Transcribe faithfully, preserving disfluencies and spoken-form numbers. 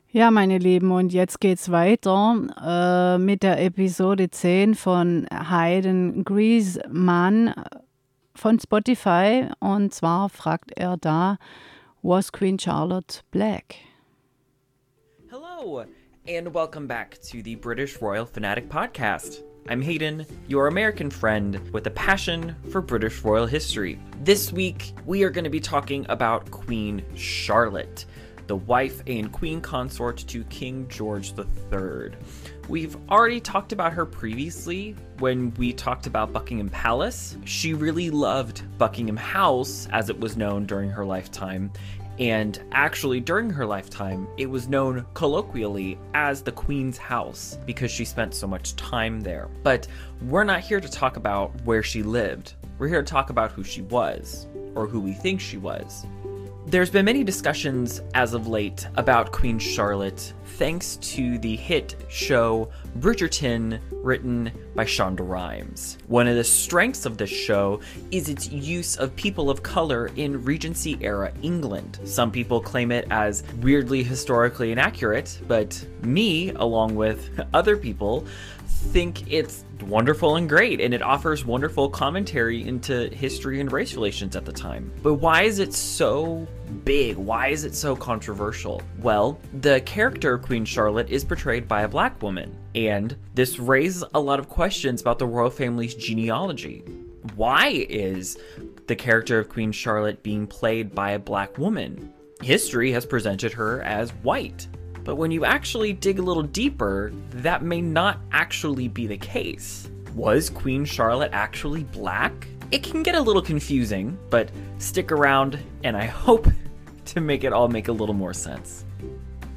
Ja, meine Lieben, und jetzt geht's weiter äh, mit der Episode zehn von Hayden Griezmann von Spotify. Und zwar fragt er da, was Queen Charlotte black? Hello, and welcome back to the British Royal Fanatic Podcast. I'm Hayden, your American friend with a passion for British royal history. This week, we are going to be talking about Queen Charlotte, the wife and queen consort to King George the Third. We've already talked about her previously when we talked about Buckingham Palace. She really loved Buckingham House, as it was known during her lifetime. And actually, during her lifetime, it was known colloquially as the Queen's House because she spent so much time there. But we're not here to talk about where she lived. We're here to talk about who she was, or who we think she was. There's been many discussions as of late about Queen Charlotte thanks to the hit show Bridgerton, written by Shonda Rhimes. One of the strengths of this show is its use of people of color in Regency-era England. Some people claim it as weirdly historically inaccurate, but me, along with other people, think it's wonderful and great, and it offers wonderful commentary into history and race relations at the time. But why is it so big? Why is it so controversial? Well, the character of Queen Charlotte is portrayed by a black woman, and this raises a lot of questions about the royal family's genealogy. Why is the character of Queen Charlotte being played by a black woman? History has presented her as white. But when you actually dig a little deeper, that may not actually be the case. Was Queen Charlotte actually black? It can get a little confusing, but stick around and I hope to make it all make a little more sense.